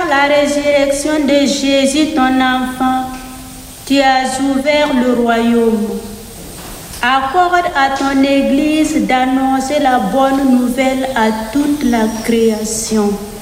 la résurrection de Jésus, ton enfant, tu as ouvert le royaume. Accorde à ton Église d'annoncer la bonne nouvelle à toute la création.